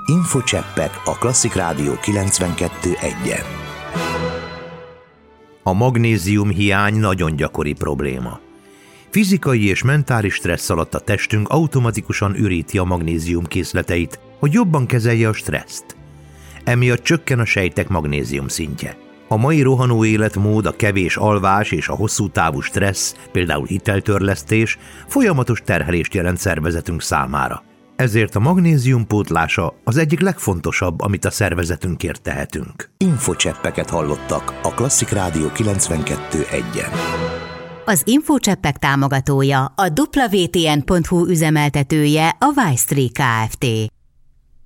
Infocseppek a Klasszik Rádió 92.1-en. A magnézium hiány nagyon gyakori probléma. Fizikai és mentális stressz alatt a testünk automatikusan üríti a magnézium készleteit, hogy jobban kezelje a stresszt. Emiatt csökken a sejtek magnézium szintje. A mai rohanó életmód, a kevés alvás és a hosszú távú stressz, például hiteltörlesztés, folyamatos terhelést jelent szervezetünk számára. Ezért a magnézium pótlása az egyik legfontosabb, amit a szervezetünkért tehetünk. Infocseppeket hallottak a Klasszik Rádió 92.1-en. Az Infocseppek támogatója, a wtn.hu üzemeltetője, a Wystree Kft.